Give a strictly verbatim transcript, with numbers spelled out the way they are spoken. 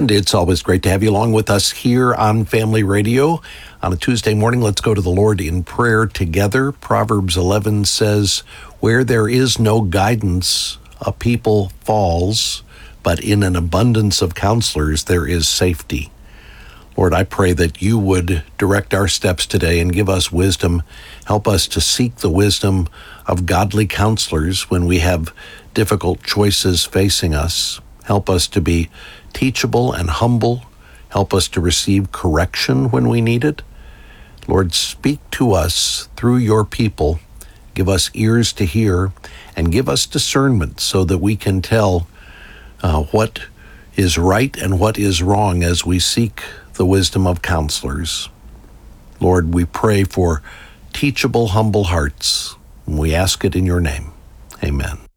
And it's always great to have you along with us here on Family Radio. On a Tuesday morning, let's go to the Lord in prayer together. Proverbs eleven says, "Where there is no guidance, a people falls, but in an abundance of counselors there is safety." Lord, I pray that you would direct our steps today and give us wisdom. Help us to seek the wisdom of godly counselors when we have difficult choices facing us. Help us to be teachable and humble. Help us to receive correction when we need it. Lord, speak to us through your people. Give us ears to hear and give us discernment so that we can tell uh, what is right and what is wrong as we seek the wisdom of counselors. Lord, we pray for teachable, humble hearts, and we ask it in your name. Amen.